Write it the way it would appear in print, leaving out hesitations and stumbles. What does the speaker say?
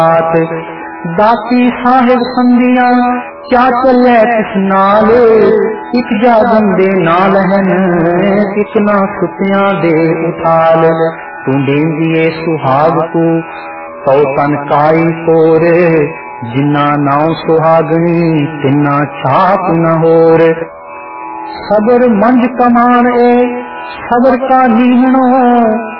दाती साहिब संदियां क्या चले किस नाल, एक जागन दे नाल हैं एक ना सुतियां दे उठाल। तू देंदिए सुहाग को तो तन काई कोर, जिन्ना नाव सुहागनी तिन्ना छाप न होर। सबर मंज कमान ए सबर का लीहणो,